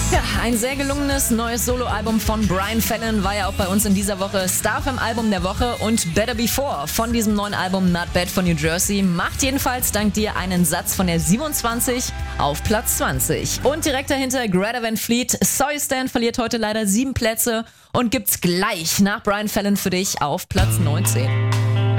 Ja, ein sehr gelungenes neues Soloalbum von Brian Fallon war ja auch bei uns in dieser Woche Star-FM-Album der Woche und Better Before von diesem neuen Album Not Bad von New Jersey macht jedenfalls dank dir einen Satz von der 27 auf Platz 20. Und direkt dahinter Greta Van Fleet, So You Stand verliert heute leider 7 Plätze und gibt's gleich nach Brian Fallon für dich auf Platz 19.